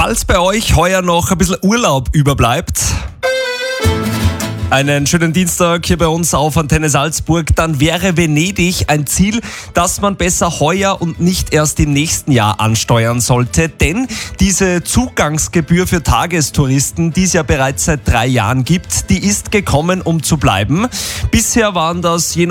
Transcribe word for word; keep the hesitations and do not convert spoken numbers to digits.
Falls bei euch heuer noch ein bisschen Urlaub überbleibt, einen schönen Dienstag hier bei uns auf Antenne Salzburg, dann wäre Venedig ein Ziel, das man besser heuer und nicht erst im nächsten Jahr ansteuern sollte, denn diese Zugangsgebühr für Tagestouristen, die es ja bereits seit drei Jahren gibt, die ist gekommen, um zu bleiben. Bisher waren das je